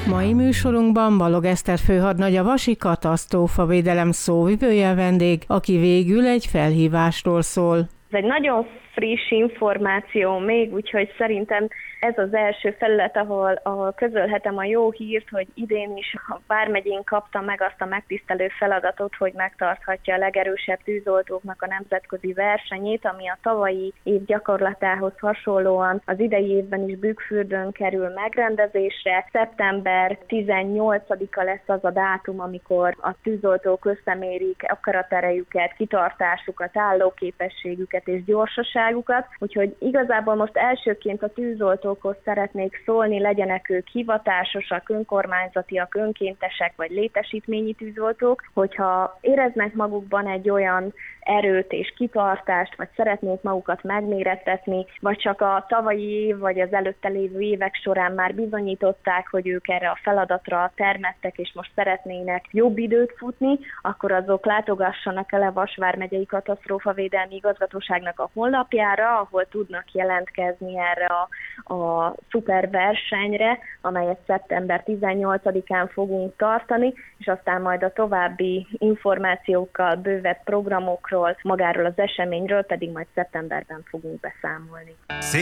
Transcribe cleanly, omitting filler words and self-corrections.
Mai műsorunkban Balog Eszter főhadnagy, a Vasi Katasztrófavédelem szóvivője vendég, aki végül egy felhívásról szól. Ez egy nagyon friss információ még, úgyhogy szerintem ez az első felület, ahol közölhetem a jó hírt, hogy idén is a vármegyén kapta meg azt a megtisztelő feladatot, hogy megtarthatja a legerősebb tűzoltóknak a nemzetközi versenyét, ami a tavalyi év gyakorlatához hasonlóan az idei évben is Bükkfürdőn kerül megrendezésre. Szeptember 18-a lesz az a dátum, amikor a tűzoltók összemérik akaraterejüket, kitartásukat, állóképességüket és gyorsaságukat, úgyhogy igazából most elsőként a tűzoltókhoz szeretnék szólni, legyenek ők hivatásosak, önkormányzatiak, önkéntesek vagy létesítményi tűzoltók, hogyha éreznek magukban egy olyan erőt és kitartást, vagy szeretnék magukat megmérettetni, vagy csak a tavalyi év, vagy az előtte lévő évek során már bizonyították, hogy ők erre a feladatra termettek, és most szeretnének jobb időt futni, akkor azok látogassanak el a Vas vármegyei Katasztrófavédelmi Igazgatóságnak a honlapjára, ahol tudnak jelentkezni erre a szuper versenyre, amelyet szeptember 18-án fogunk tartani, és aztán majd a további információkkal, bővebb programokról, magáról az eseményről pedig majd szeptemberben fogunk beszámolni.